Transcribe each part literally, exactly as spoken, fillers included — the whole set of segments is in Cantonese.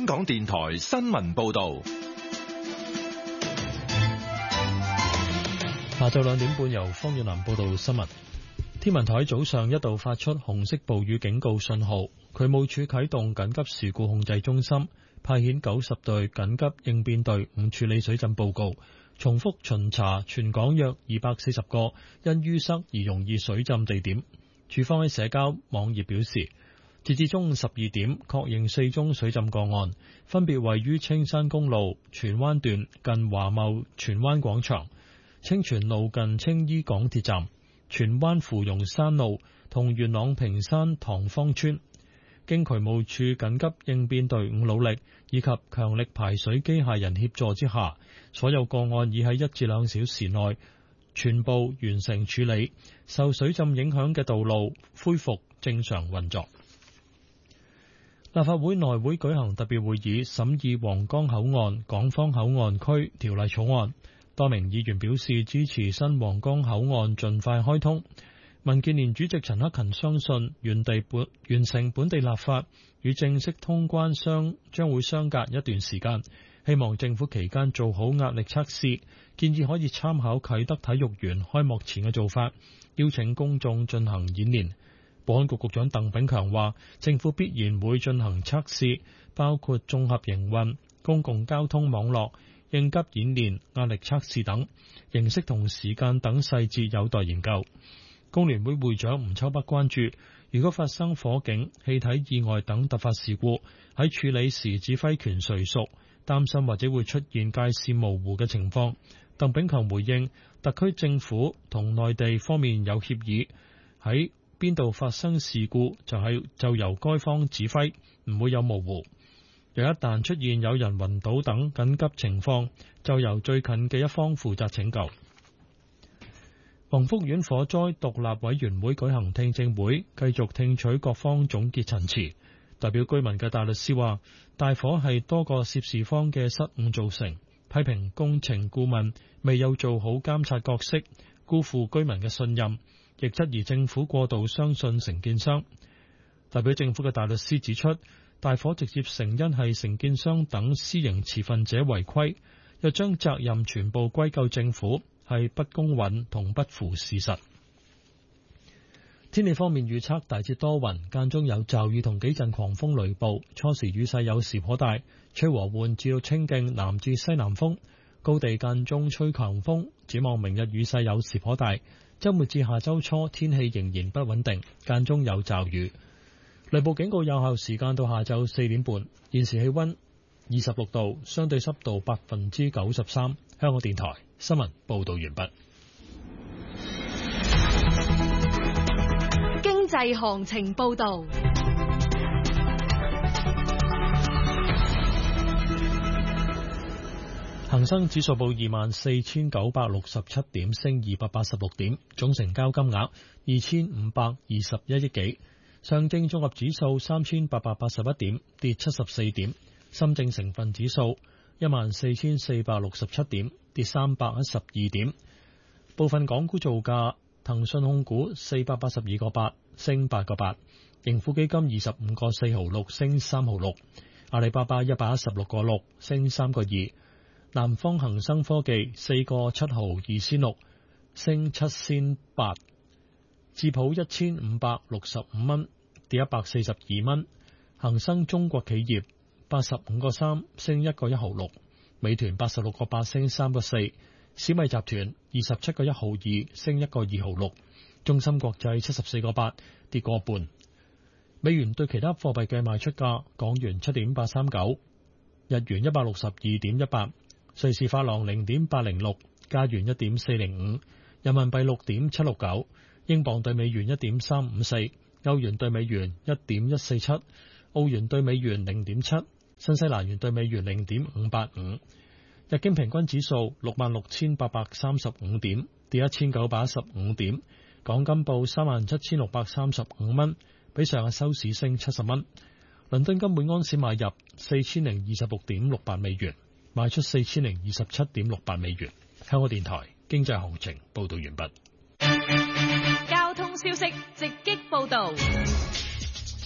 香港電台新聞報道。 下晝兩點半由方遠南報道新聞。天文台早上一度發出紅色暴雨警告信號，渠務署啟動緊急事故控制中心，派遣九十隊緊急應變隊伍處理水浸報告，重複巡查全港約二百四十個因淤塞而容易水浸地點。署方喺社交網頁表示，截至中午十二點，確認四宗水浸個案，分別位於青山公路荃灣段近華茂荃灣廣場、清泉路近青衣港鐵站、荃灣芙蓉山路同元朗屏山塘坊村。經渠務處緊急應變隊伍努力以及強力排水機械人協助之下，所有個案已喺一至兩小時內全部完成處理，受水浸影響嘅道路恢復正常運作。立法會內會舉行特別會議，審議皇崗口岸港方口岸區條例草案。多名議員表示支持新皇崗口岸盡快開通。民建聯主席陳克勤相信，原地本完成本地立法與正式通關相將會相隔一段時間，希望政府期間做好壓力測試，建議可以參考啟德體育園開幕前嘅做法，邀請公眾進行演練。保安局局長鄧炳強話，政府必然會進行測試，包括綜合營運、公共交通網絡、應急演練、壓力測試等，形式同時間等細節有待研究。工聯會會長吳秋北關注，如果發生火警、氣體意外等突發事故，喺處理時指揮權誰屬，擔心或者會出現界線模糊嘅情況。鄧炳強回應，特區政府同內地方面有協議，喺邊度發生事故就係就由該方指揮，唔會有模糊。若一旦出現有人暈倒等緊急情況，就由最近嘅一方負責拯救。宏福苑火災獨立委員會舉行聽證會，繼續聽取各方總結陳詞。代表居民嘅大律師話，大火係多個涉事方嘅失誤造成，批評工程顧問未有做好監察角色，辜負居民嘅信任，亦質疑政府過度相信承建商。代表政府嘅大律師指出，大火直接成因係承建商等私營持份者違規，又將責任全部歸咎政府，係不公允同不符事實。天氣方面預測大致多雲，間中有驟雨同幾陣狂風雷暴，初時雨勢有時頗大，吹和緩至到清勁南至西南風，高地間中吹強風。展望明日雨勢有時頗大，週末至下週初天氣仍然不穩定，間中有驟雨。雷暴警告有效時間到下晝四點半。現時氣溫二十六度，相對濕度百分之九十三。香港電台新聞報道完畢。 經濟行情報道。 恒生指數報二萬四千九百六十七點，升二百八十六點，總成交金額二千五百二十一億幾。上證綜合指數三千八百八十一點，跌七十四點。深證成分指數一萬四千四百六十七點，跌三百一十二點。部分港股造價，騰訊控股四百八十二個八，升八個八。盈富基金二十五個四毫六，升三毫六。阿里巴巴一百一十六個六，升三個二。南方恒生科技四個七毫二仙六，升七仙八。智普一千五百六十五蚊，跌一百四十二蚊。恒生中國企業八十五個三，升一個一毫六。美團八十六個八，升三個四。小米集團二十七個一毫二，升一個二毫六。中芯國際七十四個八，跌個半。美元對其他貨幣嘅賣出價：港元七點八三九，日元一百六十二點一八，瑞士法郎零點八零六，加元一點四零五，人民幣六點七六九。英鎊對美元一點三五四，歐元對美元一點一四七，澳元對美元零點七，新西蘭元對美元零點五八五。日經平均指數六萬六千八百三十五點，跌一千九百一十五點。港金報三萬七千六百三十五蚊，比上日收市升七十蚊。倫敦金每安士買入四千零二十六點六八美元，賣出四千零二十七點六八美元。香港電台經濟行情報道完畢。 交通消息直擊報道。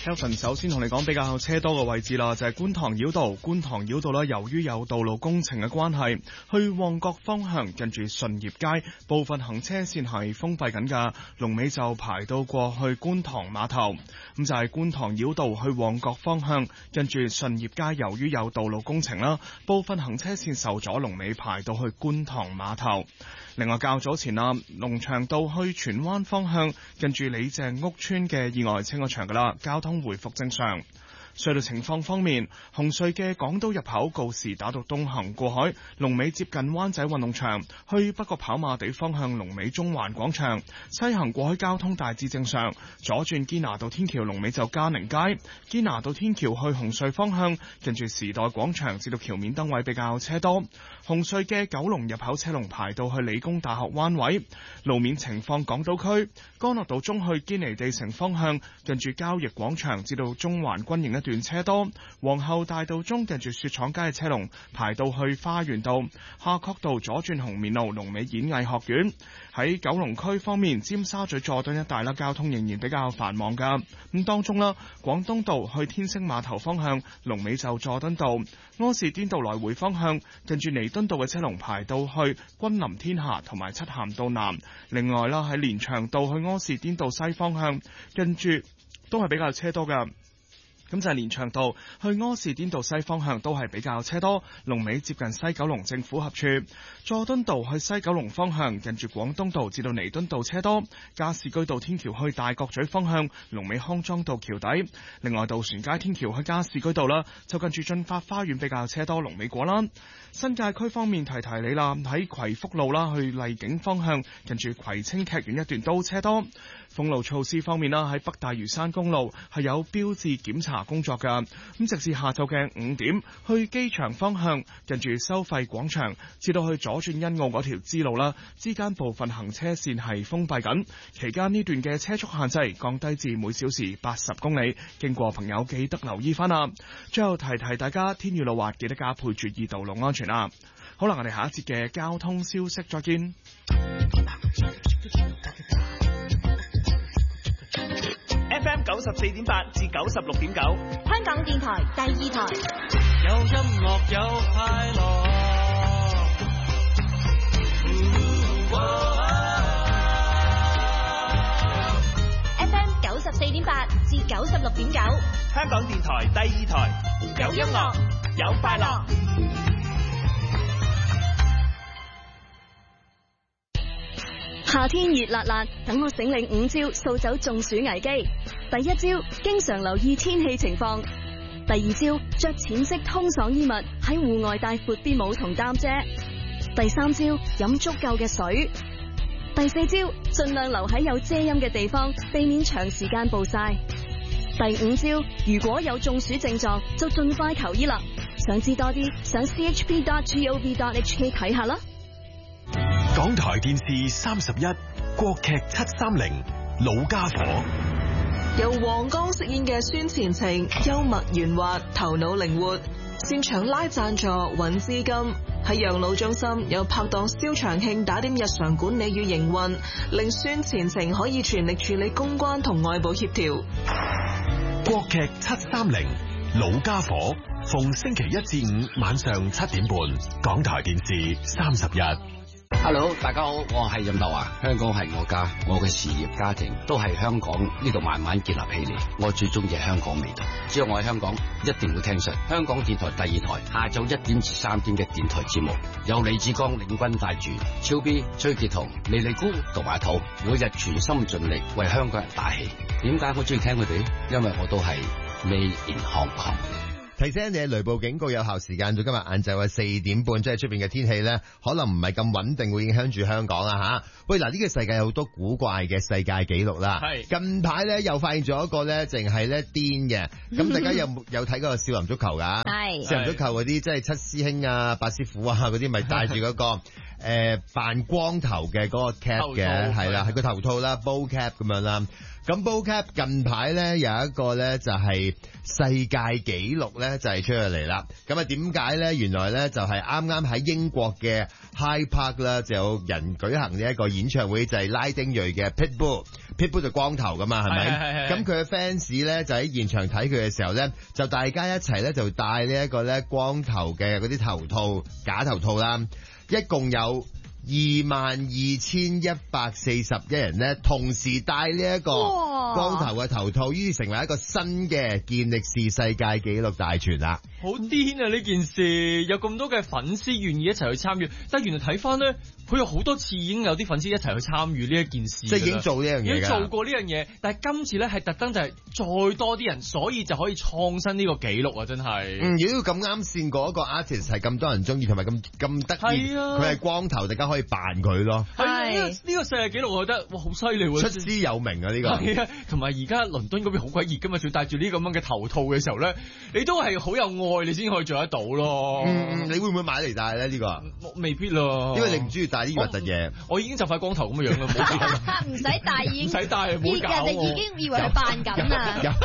Kelvin 首先同你講比較車多嘅位置啦，就係、是、觀塘繞道。觀塘繞道啦，由於有道路工程嘅關係，去旺角方向近住順業街部分行車線係封閉緊㗎，龍尾就排到過去觀塘碼頭。咁就係觀塘繞道去旺角方向近住順業街，由於有道路工程啦，部分行車線受阻，龍尾排到去觀塘碼頭。另外較早前啊，龍翔道去荃灣方向近住李鄭屋村嘅意外清咗場㗎啦，交通回復正常。隧道情況方面，紅隧嘅港島入口告士打道東行過海，龍尾接近灣仔運動場；去北角跑馬地方向龍尾中環廣場，西行過海交通大致正常。左轉堅拿道天橋龍尾就嘉寧街，堅拿道天橋去紅隧方向近住時代廣場至到橋面燈位比較車多。紅隧嘅九龍入口車龍排到去理工大學灣位。路面情況，港島區干諾道中去堅尼地城方向近住交易廣場至到中環軍營一段車多，皇后大道中近住雪廠街嘅車龍排到去花園道，夏慤道左轉紅棉路龍尾演藝學院。喺九龍區方面，尖沙咀佐敦一帶啦，交通仍然比較繁忙噶。咁當中啦，廣東道去天星碼頭方向龍尾就佐敦道，柯士甸道來回方向近住彌敦道嘅車龍排到去君臨天下同埋漆咸道南。另外啦，喺連翔道去柯士甸道西方向跟住都係比較車多噶。咁就係連翔道去柯士甸道西方向都係比較車多，龍尾接近西九龍政府合署。佐敦道去西九龍方向近住廣東道至到彌敦道車多，加士居道天橋去大角咀方向龍尾康莊道橋底。另外渡船街天橋去加士居道啦，就近住駿發花園比較車多，龍尾果欄。新界區方面提提你啦，喺葵福路啦去荔景方向近住葵青劇院一段都車多。封路措施方面啦，喺北大嶼山公路係有標誌檢查工作㗎，咁直至下晝嘅五點，去機場方向近住收費廣場至到去左轉欣澳嗰條支路啦，之間部分行車線係封閉緊，期間呢段嘅車速限制降低至每小時八十公里，經過朋友記得留意翻啦。最後提提大家，天雨路滑，記得加倍注意道路安全啦。好啦，我哋下一節嘅交通消息再見。 F M 九十四點八至九十六點九， 香港電台第二台。 有音樂有快樂。 F M 九十四點八至九十六點九， 香港電台第二台。有音樂，有快樂。 夏天熱辣辣，等我醒領五招掃走中暑危機。第一招，經常留意天氣情況。第二招，着淺色通爽衣物，喺戶外帶闊啲帽同擔遮。第三招，飲足夠嘅水。第四招，盡量留喺有遮陰嘅地方，避免長時間暴曬。第五招，如果有中暑症狀，就盡快求醫啦。想知多啲，上 c h p dot gov dot h k 睇下啦。 港台電視三十一，國劇七三零，老家伙。 由黃剛飾演嘅孫前程，幽默圓滑，頭腦靈活，擅長拉贊助、揾資金。喺養老中心有拍檔蕭長慶打點日常管理與營運，令孫前程可以全力處理公關同外部協調。 國劇七三零，老家伙，逢星期一至五晚上七點半，港台電視三十一。 Hello， 大家好，我係任達華。香港係我家，我嘅事業家庭都係香港呢度慢慢建立起嚟。我最中意係香港味道，只要我喺香港，一定會聽實香港電台第二台下晝一點至三點嘅電台節目，有李志剛領軍帶住，超 B、崔潔彤、莉莉姑同埋土，每日全心盡力為香港人打氣。點解我中意聽佢哋？因為我都係 Made in Hong Kong。 提醒你，雷暴警告有效時間到今日晏晝嘅四點半，即係出邊嘅天氣咧，可能唔係咁穩定，會影響住香港啊吓。喂，嗱，呢個世界有好多古怪嘅世界紀錄啦。係近排咧又發現咗一個咧，淨係咧癲嘅。咁大家有有睇嗰個少林足球噶？係少林足球嗰啲，即係七師兄啊、八師傅啊嗰啲，咪戴住嗰個誒扮光頭嘅嗰個 cap 嘅，係啦，係個頭套啦，bowl cap 咁樣啦。 咁 Vocab 近排咧有一個咧就係世界紀錄咧就係出咗嚟啦。咁啊點解咧？原來咧就係啱啱喺英國嘅 Hyde Park 啦，就有人舉行呢一個演唱會，就係拉丁裔嘅 Pitbull。Pitbull 就光頭噶嘛，係咪？咁佢嘅 fans 咧就喺現場睇佢嘅時候咧，就大家一齊咧就戴呢一個咧光頭嘅嗰啲頭套、假頭套啦，一共有二萬二千一百四十一人咧，同時戴呢一個光頭嘅頭套，於是成為一個新嘅健力士世界紀錄大全啦。 好癲啊！呢件事有咁多嘅粉絲願意一齊去參與，但係原來睇翻咧，佢有好多次已經有啲粉絲一齊去參與呢一件事， 即係已經做呢樣嘢， 已經做過呢樣嘢，但係今次咧係特登就係再多啲人，所以就可以創新呢個紀錄啊！真係， 嗯，如果咁啱線嗰個 artist 係咁多人中意，同埋咁咁得意，佢係光頭，大家可以扮佢咯。 係呢個呢個世界紀錄，我覺得哇好犀利喎， 出師有名啊呢個。 係啊，同埋而家倫敦嗰邊好鬼熱噶嘛，仲戴住呢咁樣嘅頭套嘅時候咧，你都係好有愛，你先可以做得到咯。 嗯，你會唔會買嚟戴咧？呢個未必咯， 因為你唔中意戴啲核突嘢。 我已經就快光頭咁嘅樣啦，唔好搞。 唔使戴已經， 唔使戴，唔好搞我。 人哋已經以為佢扮緊啦。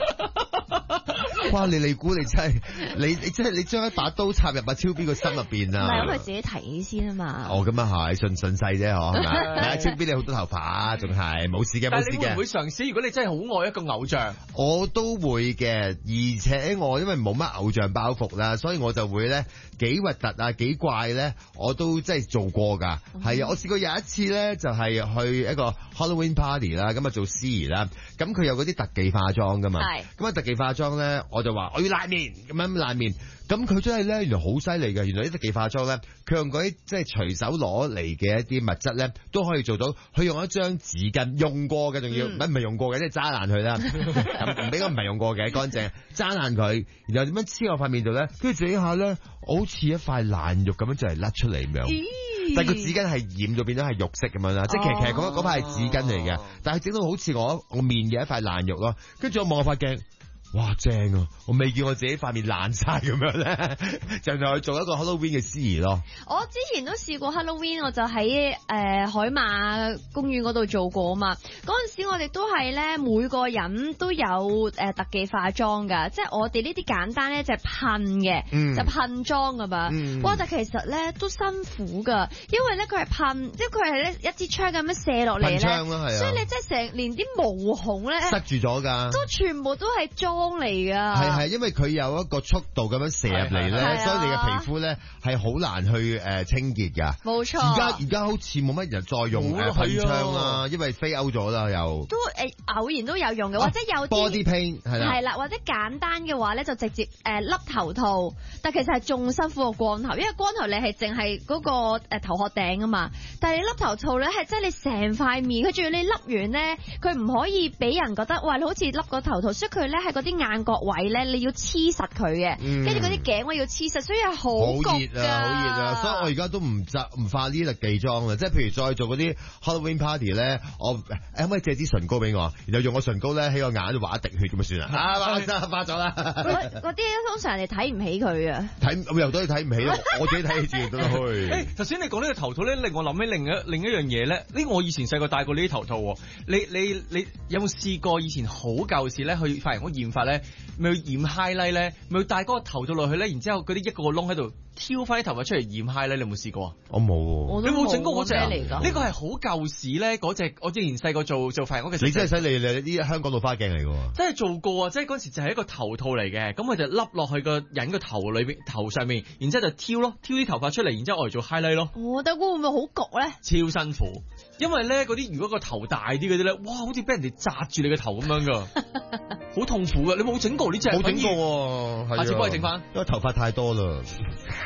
哇！你你估你真係你你真係你將一把刀插入阿超 B 個心入邊啊！ 唔係，咁佢自己提先啊嘛。 哦，咁啊係順順勢啫，嗬係咪？阿超 B 你好多頭髮，仲係冇事嘅，冇事嘅。 但係你會唔會嘗試？如果你真係好愛一個偶像， 我都會嘅，而且我因為冇乜偶像包袱啦，所以我就會咧幾核突啊幾怪咧，我都真係做過㗎。係啊、嗯，我試過有一次咧，就係、是、去一個 Halloween party 啦，咁啊做司儀啦，咁佢有嗰啲特技化妝㗎嘛，咁啊特技化妝咧，我就話我要拉麵，咁樣拉麵。咁佢真係咧，原來好犀利嘅。原來呢啲特技化妝咧，佢用嗰啲即係隨手攞嚟嘅一啲物質咧，都可以做到。佢用一張紙巾，用過嘅仲要，唔係唔係用過嘅，即係揸爛佢啦。咁唔俾我唔係用過嘅，乾淨揸爛佢，然後點樣黐我塊面度咧？跟住整下咧，好似一塊爛肉咁樣就係甩出嚟咁樣。但係個紙巾係染到變咗係肉色咁樣啦，即係其實其實嗰嗰塊係紙巾嚟嘅，但係整到好似我我面嘅一塊爛肉咯。跟住我望下塊鏡。哇正啊！我未見我自己塊面爛晒咁樣咧，就就去做一個 Halloween 嘅司儀咯。 我之前都試過 Halloween，我就喺誒、呃、海馬公園嗰度做過啊嘛。嗰陣時我哋都係咧，每個人都有誒、呃、特技化妝噶，即係我哋呢啲簡單咧就係噴嘅，嗯、就噴妝噶嘛。嗯、哇！但其實咧都辛苦噶，因為咧佢係噴，即係佢係咧一支槍咁樣射落嚟咧，所以你即係成連啲毛孔咧塞住咗㗎， 都全部都係妝嚟噶。 係係，因為佢有一個速度咁樣射入嚟咧，所以你嘅皮膚咧係好難去誒清潔噶。冇錯。而家而家好似冇乜人再用誒噴槍啦，因為飛歐咗啦又。都誒偶然都有用嘅，或者有啲 body paint 係啦。 係啦，或者簡單嘅話咧就直接誒笠頭套，但其實係仲辛苦過光頭，因為光頭你係淨係嗰個誒頭殼頂啊嘛，但係你笠頭套咧係即係你成塊面，佢仲要你笠完咧，佢唔可以俾人覺得哇你好似笠個頭套，所以佢咧係嗰啲硬角位咧你要黐實佢嘅，跟住嗰啲頸位要黐實，所以係好焗㗎。好熱啊，好熱啊！所以我而家都唔執唔化呢啲特技妝啦，即係譬如再做嗰啲 Halloween party 咧，我誒可唔可以借支唇膏俾我，然後用個唇膏咧喺個眼度畫一滴血咁就算啦。啊，畫咗畫咗啦。嗰啲通常人哋睇唔起佢啊。睇我又都睇唔起咯，我自己睇起自己都去。 誒，頭先你講呢個頭套咧，令我諗起另一另一樣嘢咧。呢我以前細個戴過呢啲頭套喎。你你你有冇試過以前好舊時咧去髮型屋染髮咧，咪要染 highlight 咧，咪要戴嗰個頭套落去咧，然之後嗰啲一個個窿喺度挑翻啲頭髮出嚟染 highlight，你有冇試過啊？ 我冇。 你冇整過嗰隻嚟㗎？呢個係好舊時咧，嗰隻我之前細個做做髮型屋嘅時候。你真係犀利，你啲香港老花鏡嚟㗎喎。真係做過啊！即係嗰時就係一個頭套嚟嘅，咁佢就笠落去個人個頭裏邊頭上面，然之後就挑咯，挑啲頭髮出嚟，然之後我嚟做 highlight 咯。我覺得會唔會好焗咧？超辛苦，因為咧嗰啲如果個頭大啲嗰啲咧，哇，好似俾人哋紮住你個頭咁樣㗎。好痛苦噶，你冇整過呢隻？冇整過，下次幫你整翻。因為頭髮太多啦。